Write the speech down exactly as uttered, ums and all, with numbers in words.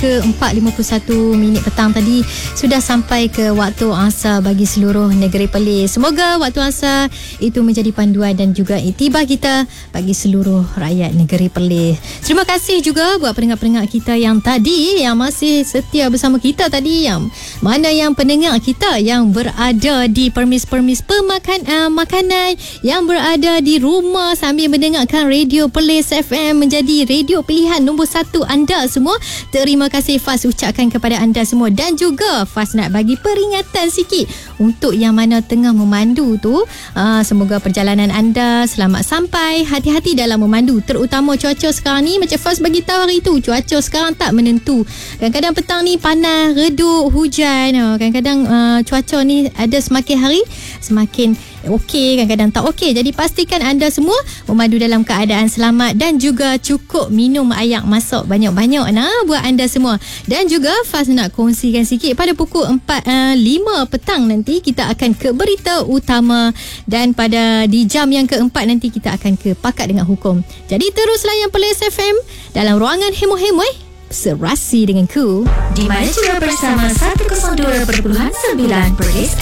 ke empat lima puluh satu minit petang tadi sudah sampai ke waktu asar bagi seluruh negeri Perlis. Semoga waktu asar itu menjadi panduan dan juga iktibar kita bagi seluruh rakyat negeri Perlis. Terima kasih juga buat pendengar-pendengar kita yang tadi yang masih setia bersama kita tadi, yang mana yang pendengar kita yang berada di permis-permis pemakan uh, makanan, yang berada di rumah sambil mendengarkan Radio Perlis F M menjadi radio pilihan nombor satu anda semua. Terima kasih Faz ucapkan kepada anda semua, dan juga Faz nak bagi peringatan sikit untuk yang mana tengah memandu tu. Uh, semoga perjalanan anda selamat sampai, hati-hati dalam memandu, terutama cuaca sekarang ni. Macam Faz bagi tahu hari tu, cuaca sekarang tak menentu. Kadang-kadang petang ni panas, redup, hujan. Uh, kadang-kadang uh, cuaca ni ada semakin hari semakin okey, kadang-kadang tak okey. Jadi pastikan anda semua memandu dalam keadaan selamat dan juga cukup minum air masak banyak-banyak nah buat anda semua. Dan juga Faz nak kongsikan sikit pada pukul empat lima petang nanti kita akan ke berita utama, dan pada di jam yang keempat nanti kita akan ke Pakat Dengan Hukum. Jadi terus layan Perlis F M dalam ruangan hemo-hemo serasi denganku, di mana juga bersama seratus dua perpuluhan sembilan Perlis